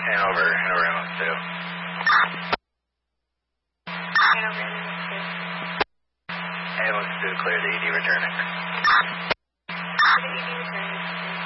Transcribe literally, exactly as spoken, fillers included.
Hanover, Hanover ambulance two. Hanover ambulance two. Ambulance two, clear the E D returning. Clear the E D returning.